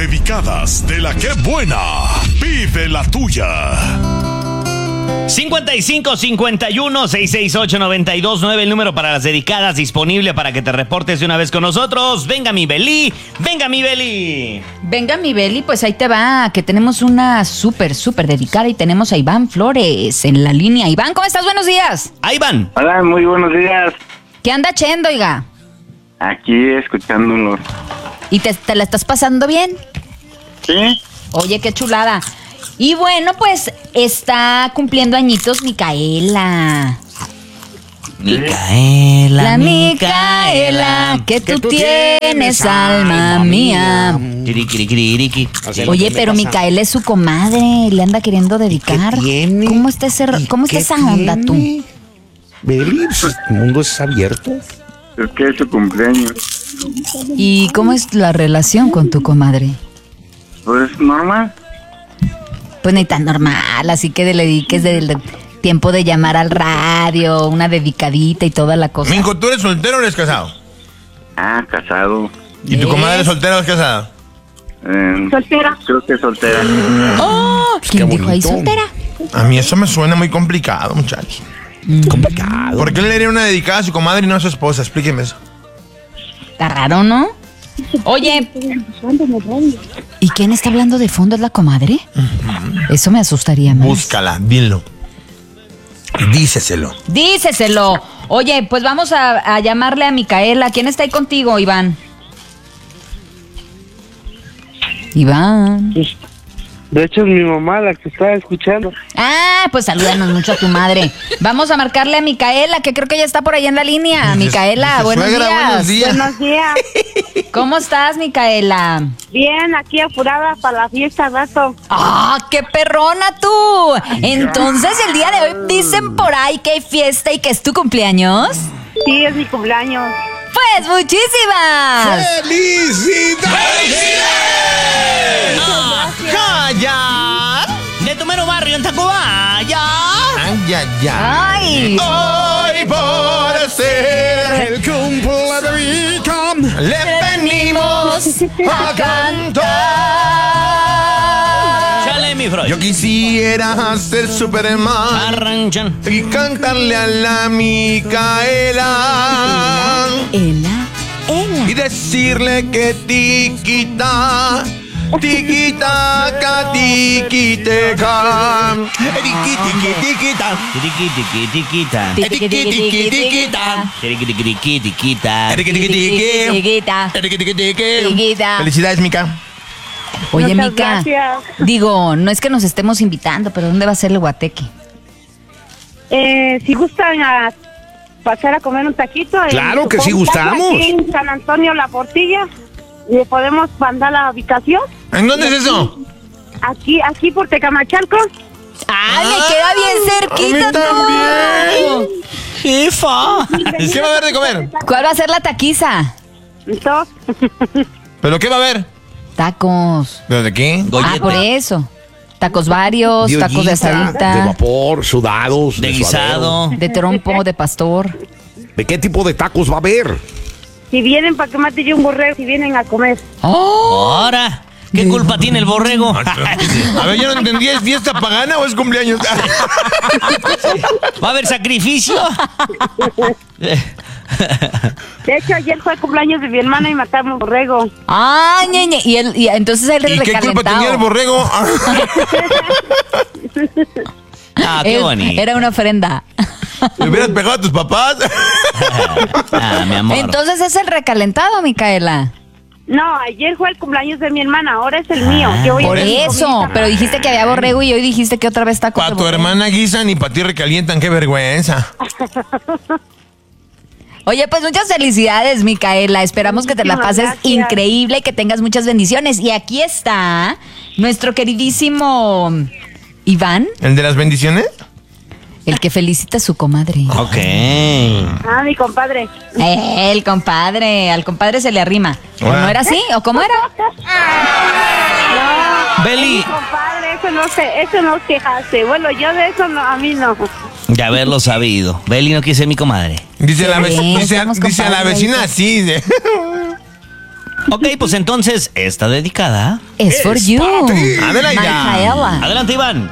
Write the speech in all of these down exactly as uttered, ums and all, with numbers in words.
dedicadas de la que buena. Pide la tuya. cincuenta y cinco cincuenta y uno seiscientos sesenta y ocho noventa y dos nueve, el número para las dedicadas disponible para que te reportes de una vez con nosotros. Venga mi Beli, venga mi Beli. Venga mi Beli, pues ahí te va, que tenemos una súper, súper dedicada y tenemos a Iván Flores en la línea. Iván, ¿cómo estás? Buenos días. Ahí van. Hola, muy buenos días. ¿Qué anda chendo, oiga? Aquí escuchándonos. ¿Y te, te la estás pasando bien? ¿Sí? Oye, qué chulada. Y bueno, pues está cumpliendo añitos Micaela. Micaela, La Micaela, que tú tienes, alma mía. Kirikirikiriki. Oye, pero Micaela es su comadre, le anda queriendo dedicar. tiene? ¿Cómo está ese, cómo está ¿Qué esa onda tú? tiene? Beli, pues, el mundo es abierto. Es que es su cumpleaños. ¿Y cómo es la relación con tu comadre? Pues normal. Pues ni tan normal, así que le dediques del tiempo de llamar al radio, una dedicadita y toda la cosa. Mingo, ¿tú eres soltero o eres casado? Ah, casado. ¿Y tu ¿Ves? comadre es soltera o es casada? Eh, soltera. Creo que soltera. ¡Oh! ¿Quién qué dijo ahí bonito. soltera? A mí eso me suena muy complicado, muchachos. Complicado. ¿Por qué le haría una dedicada a su comadre y no a su esposa? Explíqueme eso. Está raro, ¿no? Oye, ¿y quién está hablando de fondo? ¿Es la comadre? Eso me asustaría más. Búscala, dilo. Díceselo. Díceselo. Oye, pues vamos a, a llamarle a Micaela. ¿Quién está ahí contigo, Iván? Iván. De hecho, es mi mamá la que está escuchando. Ah, pues salúdanos mucho a tu madre. Vamos a marcarle a Micaela, que creo que ya está por ahí en la línea. Dice- Micaela, dice, buenos suegra, días. buenos días. Buenos días. ¿Cómo estás, Micaela? Bien, aquí apurada para la fiesta al rato. ¡Ah, qué perrona tú! Entonces, el día de hoy dicen por ahí que hay fiesta y que es tu cumpleaños. Sí, es mi cumpleaños. Pues muchísimas. ¡Felicidades! ¡Calla! De tu mero barrio en Tacubaya. Ay, ay, Ay. Hoy por ser El cumpleaños de Mica. le venimos a cantar. Chale, mi Freud. Yo quisiera ser Superman Arranchan. y cantarle a la Micaela Ela, Ela. y decirle que tiquita, tiquitaca, tiquiteca, tiqui, tiqui, tiquita, Tiqui, tiqui, tiquita. tiqui, tiqui, tiquita, Tiqui, tiqui, tiqui, tiquita. tiqui, tiqui, tiqui, Chiquita. tiqui, tiqui, tiqui. Chiquita. Felicidades, Mica. Oye, Muchas Mica. gracias. Digo, no es que nos estemos invitando, pero ¿dónde va a ser el guateque? Eh, si gustan a pasar a comer un taquito. en Claro su que sí casa, gustamos. Aquí en San Antonio La Portilla. ¿Le podemos mandar la ubicación? ¿En dónde es eso? Aquí, aquí por Tecamachalco. ¡Ay, me queda bien cerquita tú! Jefa. ¿Qué va a haber de comer? ¿Cuál va a ser la taquiza? ¿Listo? ¿Pero qué va a haber? Tacos. ¿Pero de qué? Ah, por eso. Tacos varios, De tacos de ollita, de asadita, vapor, sudados. De suadero. guisado. de trompo, de pastor. ¿De qué tipo de tacos va a haber? Si vienen para que mate yo un borrego, si vienen a comer. Ahora. ¿Qué culpa tiene el borrego? A ver, yo no entendí, ¿es fiesta pagana o es cumpleaños? ¿Va a haber sacrificio? De hecho, ayer fue el cumpleaños de mi hermana y matamos un borrego. ¡Ay, ñeñe! Y, él, y entonces él ¿Y es qué culpa tenía el recalentado. borrego? Ah, qué Él- bonito. Era una ofrenda. ¿Le hubieras pegado a tus papás? Ah, mi amor. Entonces es el recalentado, Micaela. No, ayer fue el cumpleaños de mi hermana, ahora es el mío. Yo voy a Por hacer eso. comida. Pero dijiste que había borrego y hoy dijiste que otra vez tacos Para de tu borrego. hermana guisan y para ti recalientan, qué vergüenza. Oye, pues muchas felicidades, Micaela. Esperamos que te la Muchísimas pases gracias. increíble y que tengas muchas bendiciones. Y aquí está nuestro queridísimo Iván, ¿El de las bendiciones? el que felicita a su comadre. Ok. Ah, mi compadre. Eh, el compadre, al compadre se le arrima. ¿O Hola. no era así? ¿O cómo era? No, Beli. mi compadre, eso no se, eso no se hace. Bueno, yo de eso no, a mí no. De haberlo sabido. Beli no quiere ser mi comadre. Dice, la, Sí, vec- dice, somos dice a la compadres. vecina así. de- Ok, pues entonces, esta dedicada Es for Es you. para ti. Adelante. Micaela. Adelante, Iván.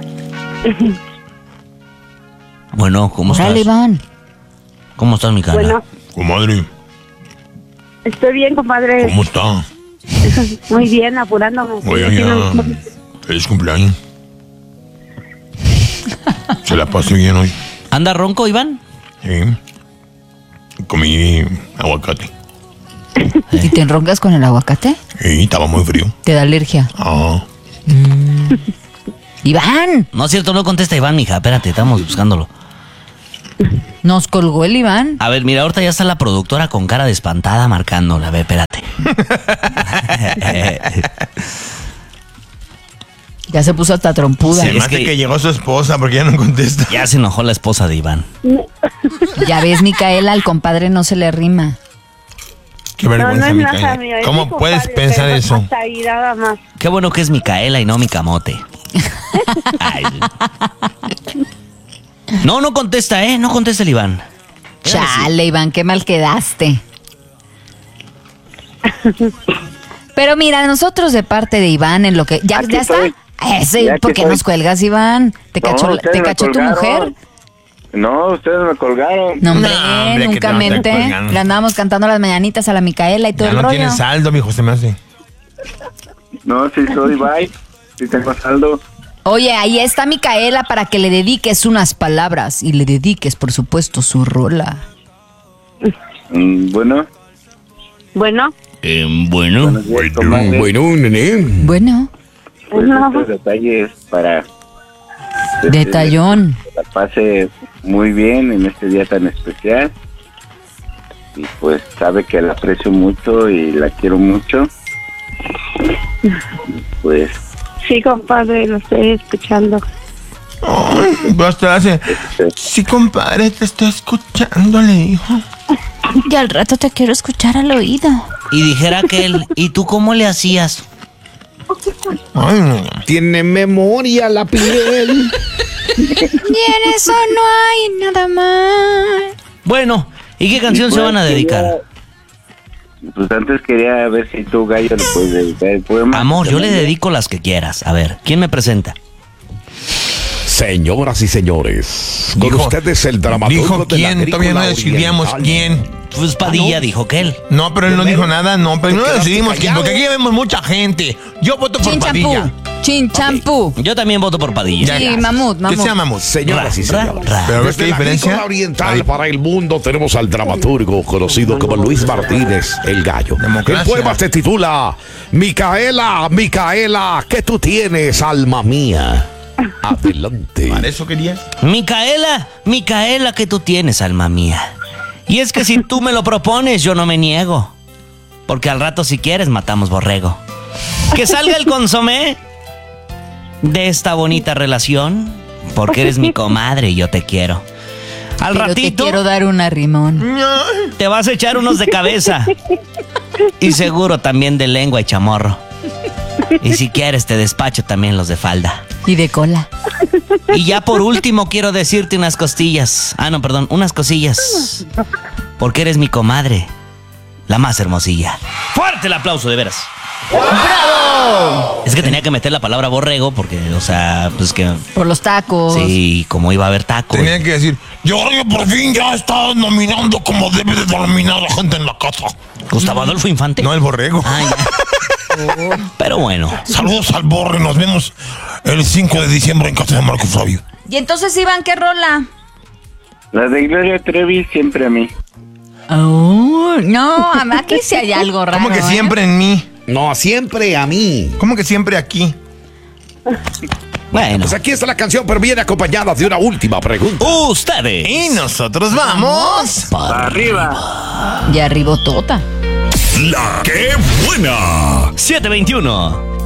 Bueno, ¿cómo Órale, estás? Iván. ¿Cómo estás, Micaela? Bueno, Comadre, estoy bien, compadre. ¿cómo está? Muy bien, apurándome. Oiga, ya. Feliz cumpleaños. Se la pasé bien hoy. ¿Anda ronco, Iván? Sí. Comí aguacate. ¿Y te enroncas con el aguacate? Y estaba muy frío. Te da alergia. Ah. Iván, No es cierto, no contesta Iván, mija. Espérate, estamos buscándolo. nos colgó el Iván. A ver, mira, ahorita ya está la productora con cara de espantada marcándola. A ver, espérate. Ya se puso hasta trompuda. Se es me hace que- que... llegó su esposa porque ya no contesta. Ya se enojó la esposa de Iván. Ya ves, Micaela, al compadre no se le rima. Qué No, no vergüenza, es nada, Micaela. amigo. es ¿Cómo mi puedes compadre, pensar pero eso? Hasta ahí nada más. Qué bueno que es Micaela y no mi camote. Ay. No, no contesta, ¿eh? No contesta el Iván. Chale, Iván, qué mal quedaste. Pero mira, nosotros de parte de Iván en lo que... ¿Ya, Aquí ya está? estoy. Ese, Ya aquí ¿por qué estoy. nos cuelgas, Iván? ¿Te No, cachó, ustedes ¿te me cachó tu colgaron. mujer? No, ustedes me colgaron. No, hombre, No, hombre, que nunca te van a estar mente. colgando. Le andábamos cantando las mañanitas a la Micaela y todo Ya el no rollo. tiene saldo, mijo, se me hace. No, sí soy, bye. Sí tengo saldo. Oye, ahí está Micaela para que le dediques unas palabras y le dediques, por supuesto, su rola. Mm, bueno, bueno. Bueno, buenos días, comadre. Bueno, nene. Bueno, Pues No. estos detalles para que detallón. la pase muy bien en este día tan especial. Y pues sabe que la aprecio mucho y la quiero mucho. Y pues sí, compadre, lo estoy escuchando. Ay, basta, hace. este, Sí, compadre, te estoy escuchando, le dijo. Y al rato te quiero escuchar al oído. Y dijera aquel, ¿y tú cómo le hacías? Ay, no. Tiene memoria la piel. Y en eso no hay nada más. Bueno, ¿y qué canción y se pues van a dedicar? quería- Pues antes quería ver si tú, Gallo, le puedes dedicar el poema. Amor, yo le dedico las que quieras. A ver, ¿quién me presenta? Señoras y señores, con Dijo- ustedes el dramaturgo Dijo de la quién, todavía no agrícola decidíamos oriental. quién. Pues Padilla dijo que él. No, pero él no dijo nada, no, pero Te no quedaste decidimos quién, callado. porque aquí ya vemos mucha gente. Yo voto por Chin champú. Padilla. Chin champú. Yo también voto por Padilla. Sí, gracias. mamut, Que mamut. sea mamut. Señoras y Ra, señores, ra, ra. Pero a ver desde qué la diferencia. agrícola oriental Ahí. para el mundo tenemos al dramaturgo conocido como Luis Martínez, el Gallo. Democracia. El poema se titula Micaela, Micaela, ¿qué tú tienes, alma mía? Adelante. ¿Para eso querías? Micaela, Micaela, que tú tienes, alma mía. Y es que si tú me lo propones, yo no me niego. Porque al rato, si quieres, matamos borrego. Que salga el consomé de esta bonita relación, porque eres mi comadre y yo te quiero. Al Pero te ratito quiero dar un arrimón. te vas a echar unos de cabeza. Y seguro también de lengua y chamorro. Y si quieres, te despacho también los de falda. Y de cola. Y ya por último quiero decirte unas costillas. Ah, no, perdón, unas cosillas. Porque eres mi comadre, la más hermosilla. ¡Fuerte el aplauso, de veras! ¡Bravo! Es que tenía que meter la palabra borrego porque, o sea, pues que... Por los tacos. Sí, como iba a haber taco. Tenía que decir, yo creo que por fin ya está nominando como debe de nominar la gente en la casa. Gustavo Adolfo Infante. No el borrego. Ah, ya. Pero bueno. Saludos al borre, nos vemos el cinco de diciembre en casa de Marco Fabio. Y entonces, Iván, ¿qué rola? La de Gloria Trevi siempre a mí. Oh, no, aquí sí hay algo raro. ¿Cómo que ¿eh? siempre en mí? No, siempre a mí. ¿Cómo que siempre aquí? Bueno. Pues aquí está la canción, pero viene acompañada de una última pregunta. Ustedes. Y nosotros vamos. Para arriba. Y arribó tota. La que buena. siete veintiuno.